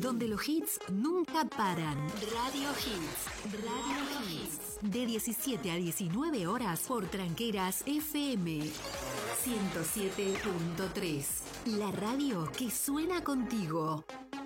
donde los hits nunca paran. Radio Hits. Radio Hits. De 17 a 19 horas por Tranqueras FM 107.3. La radio que suena contigo.